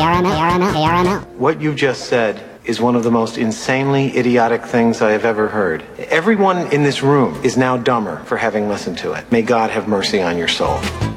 What you just said is one of the most insanely idiotic things I have ever heard. Everyone in this room is now dumber for having listened to it. May God have mercy on your soul.